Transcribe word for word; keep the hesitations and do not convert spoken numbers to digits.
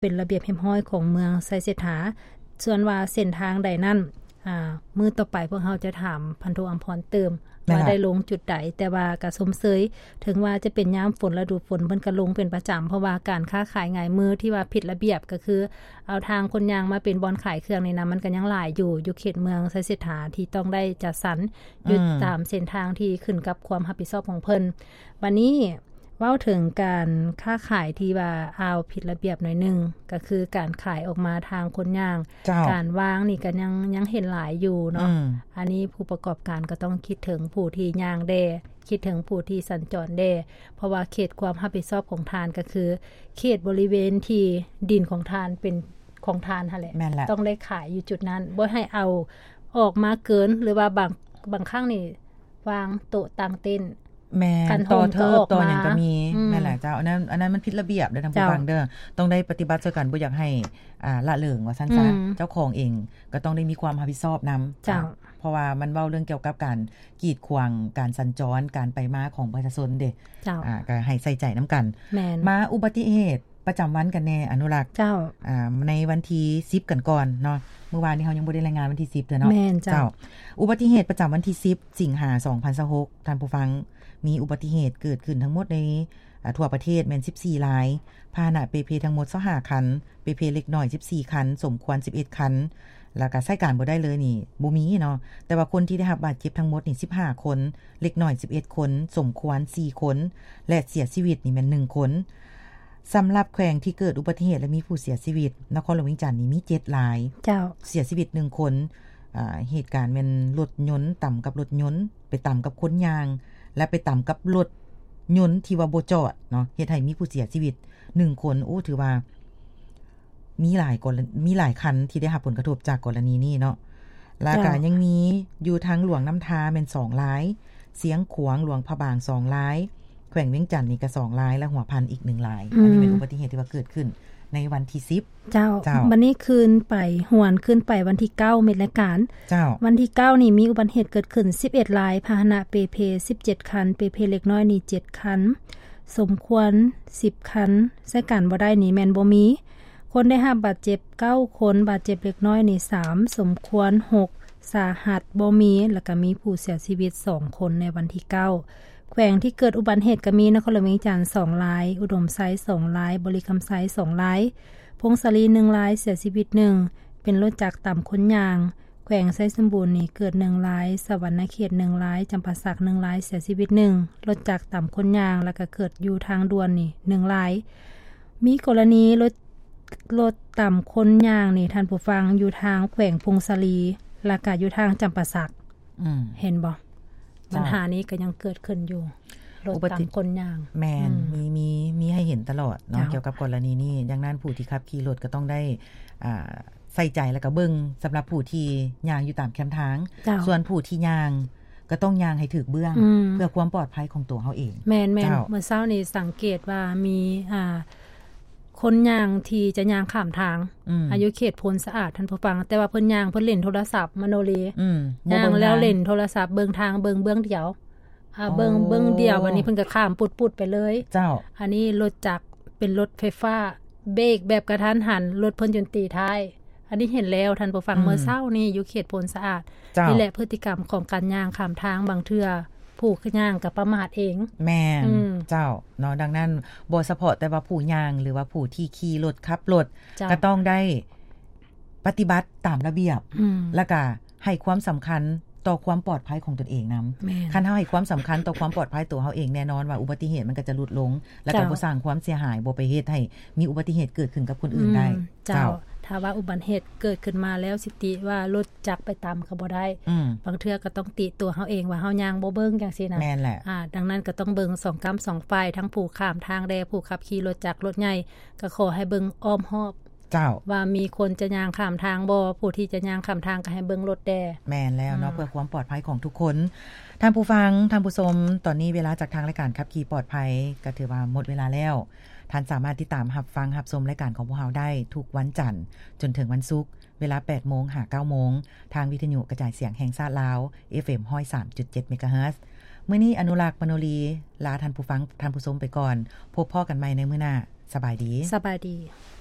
เป็นระเบียบเรียบร้อยของเมืองไซเศรษฐาส่วนว่าเส้นทางใดนั้นอ่ามื้อต่อไปพวกเราจะถามพันโทอัมพรเติมว่าได้ลงจุดใดแต่ว่าก็สมเสยถึงว่าจะเป็นยามฝนฤดูฝนเพิ่นก็ลงเป็นประจำเพราะว่าการค้าขายง่ายมือที่ว่าผิดระเบียบก็คือเอาทางคนยางมาเป็นบอนขายเครื่องนี่นะมันก็ยังหลายอยู่อยู่เขตเมืองไซเศรษฐาที่ต้องได้จัดสรรอยู่ตามเส้นทางที่ขึ้นกับความรับผิดชอบของเพิ่นวันนี้เว้าถึงการค้าขายที่ว่าเอาผิดระเบียบหน่อยนึงก็คือการขายออกมาทางคนย่างการวางนี่ก็ยังยังเห็นหลายอยู่เนาะ อ, อันนี้ผู้ประกอบการก็ต้องคิดถึงผู้ที่ย่างแดคิดถึงผู้ที่สัญจรแดเพราะว่าเขตความรับผิดชอบของทานก็คือเขตบริเวณที่ดินของทานเป็นของทานหั่นแหละต้องได้ขายอยู่จุดนั้นบ่ให้เอาออกมาเกินหรือว่าบางบางครั้งนี่วางโต๊ะตั้งเต้นแม่นต่อเทิบต่อหยังก็มีแม่นแหละเจ้าอันนั้นอันนั้นมันผิดระเบียบเด้อทางผู้ฟังเด้อต้องได้ปฏิบัติด้วยกันบ่อยากให้อ่าละเลิงว่าซั่นซะเจ้าของเองก็ต้องได้มีความรับผิดชอบนำเจ้าเพราะว่ามันเว้าเรื่องเกี่ยวกับการกีดขวางการสัญจรการไปมาของประชาชนเด้อ่าก็ให้ใส่ใจนํากันมาอุบัติเหตุประจำวันกันแน่อนุรักษ์เจ้าอ่าในวันที่สิบกันก่อนเนาะเมื่อวานนี้เฮายังบ่ได้รายงานวันที่สิบเด้อเนาะเจ้าอุบัติเหตุประจำวันที่สิบสิงหาคมสองพันยี่สิบหกท่านผู้ฟังมีอุบัติเหตุเกิดขึ้นทั้งหมดในทั่วประเทศแม่นสิบสี่รายพาหนะเปเพทั้งหมดยี่สิบห้าคันเปเพเล็กน้อยสิบสี่คันสมควรสิบเอ็ดคันแล้วก็ใช้การบ่ได้เลยนี่บ่มีเนาะแต่ว่าคนที่ได้รับบาดเจ็บทั้งหมดนี่สิบห้าคนเล็กน้อยสิบเอ็ดคนสมควรสี่คนและเสียชีวิตนี่แม่นหนึ่งคนสำหรับแขวงที่เกิดอุบัติเหตุและมีผู้เสียชีวิตนครหลวงวิงจันทน์นี่มีเจ็ดรายเจ้าเสียชีวิตหนึ่งคนอ่าเหตุการณ์แม่นรถยนต์ต่ำกับรถยนต์ไปต่ำกับคนยางและไปต่ำกับรถยนต์ที่ว่าบ่จอดเนาะเฮ็ดให้มีผู้เสียชีวิตหนึ่งคนโอ้ถือว่ามีหลายกรณีมีหลายคันที่ได้รับผลกระทบจากกรณีนี้เนาะแล้วก็ยังมีอยู่ทางหลวงน้ำทาแม่นสองรายเสียงขวางหลวงพระบางสองรายแขวงเวียงจันทน์นี่ก็สองรายและหัวพันอีกหนึ่งรายอันนี้เป็นอุบัติเหตุที่ว่าเกิดขึ้นในวันที่สิบเจ้าวันนี้คืนไปหวนขึ้นไปวันที่เก้าเมษายนเจ้าวันที่เก้านี่มีอุบัติเหตุเกิดขึ้นสิบเอ็ดรายพาหนะเปเพสิบเจ็ดคันเปเพเล็กน้อยนี่เจ็ดคันสมควรสิบคันใช้การบ่ได้นี่แม่นบ่มีคนได้รับบาดเจ็บเก้าคนบาดเจ็บเล็กน้อยนี่สามสมควรหกสาหัสบ่มีแล้วก็มีผู้เสียชีวิตสองคนในวันที่เก้าแขวงที่เกิดอุบัติเหตุก็มีนครหลวงวิงจันทน์สองรายอุดมไซสองรายบริคำไซสองรายพงศรีหนึ่งรายเสียชีวิตหนึ่งเป็นรถจักรต่ำคนยางแขวงไซสมบูรณ์นี่เกิดหนึ่งรายสวรรณเขตหนึ่งรายจำปาสักหนึ่งรายเสียชีวิตหนึ่งรถจักรต่ำคนยางแล้วก็เกิดอยู่ทางด่วนนี่หนึ่งรายมีกรณีรถรถต่ำคนยางนี่ท่านผู้ฟังอยู่ทางแขวงพงศรีแล้วก็อยู่ทางจำปาสักอืมเห็นบ่ปัญหานี้ก็ยังเกิดขึ้นอยู่รถตามคนย่างแม่นมีมีมีให้เห็นตลอดเนาะเกี่ยวกับกรณีนี้ดังนั้นผู้ที่ขับขี่รถก็ต้องได้อ่าใส่ใจแล้วก็เบิ่งสำหรับผู้ที่ย่างอยู่ตามแคมทางส่วนผู้ที่ย่างก็ต้องย่างให้ถูกเบื้องเพื่อความปลอดภัยของตัวเฮาเองแม่นๆเมื่อเช้านี้สังเกตว่ามีอ่าคนย่างที่จะย่างข้ามทางอายุเขตพลสะอาดท่านผู้ฟังแต่ว่าเพิ่นย่างเพิ่นเล่นโทรศัพท์มโนเลอืมย่างแล้วเล่นโทรศัพท์เบิ่งทางเบิ่งเบื้องเดียวอ่าเบิ่งเบิ่งเดียววันนี้เพิ่นก็ข้ามปุดๆไปเลยเจ้าอันนี้รถจักรเป็นรถไฟฟ้าเบรกแบบกระทันหันรถเพิ่นจนตีท้ายอันนี้เห็นแล้วท่านผู้ฟังเมื่อเช้านี้อยู่เขตพลสะอาดนี่แหละพฤติกรรมของการย่างข้ามทางบางเทื่อผู้ย่างก็ประมาทเองแม่นเจ้าเนาะดังนั้นบ่เฉพาะแต่ว่าผู้ย่างหรือว่าผู้ที่ขี่รถขับรถก็ต้องได้ปฏิบัติตามระเบียบแล้วก็ให้ความสำคัญต่อความปลอดภัยของตนเองนำคันเฮาให้ความสำคัญต่อความปลอดภัยตัวเฮาเองแน่นอนว่าอุบัติเหตุมันก็จะลดลงแล้วก็บ่สร้างความเสียหายบ่ไปเฮ็ดให้มีอุบัติเหตุเกิดขึ้นกับคนอื่นได้เจ้าถ้าว่าอุบัติเหตุเกิดขึ้นมาแล้วสิติว่ารถจักรไปตามก็บ่ได้บางเทื่อก็ต้องติตัวเฮาเองว่าเฮาย่างบ่เบิ่งจังซี่นะแม่นแหละอ่าดังนั้นก็ต้องเบิ่งสองกำสองฝ่ายทั้งผู้ข้ามทางแดผู้ขับขี่รถจักรรถใหญ่ก็ขอให้เบิ่งอ้อมรอบเจ้าว่ามีคนจะย่างข้ามทางบ่ผู้ที่จะย่างข้ามทางก็ให้เบิ่งรถแดแม่นแล้วเนาะเพื่อความปลอดภัยของทุกคนท่านผู้ฟังท่านผู้ชมตอนนี้เวลาจากทางรายการขับขี่ปลอดภัยก็ถือว่าหมดเวลาแล้วท่านสามารถติดตามรับฟังรับชมรายการของพวกเราได้ทุกวันจันทร์จนถึงวันศุกร์เวลา แปดโมง ถึงเก้าโมงทางวิทยุกระจายเสียงแห่งชาติลาว เอฟ เอ็ม หนึ่งศูนย์สามจุดเจ็ด เมกะเฮิรตซ์มื้อนี้อนุรักษ์มโนรีลาท่านผู้ฟังท่านผู้ชมไปก่อนพบพ้อกันใหม่ในมื้อหน้าสบายดีสบายดี